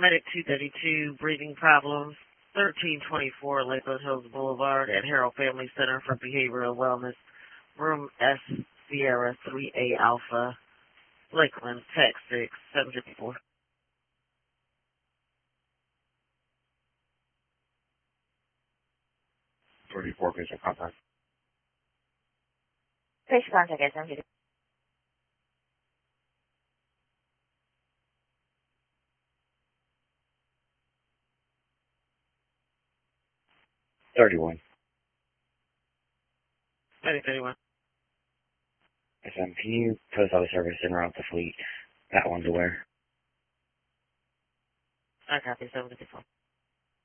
Medic 232, breathing problems, 1324 Lakeland Hills Boulevard at Harold Family Center for Behavioral Wellness, room S, Sierra 3A Alpha, Lakeland, text 6754. 34 patient contact. Patient contact at 754. 31. Medic 31. Can you post other service and route the fleet? That one's aware. I copy 754.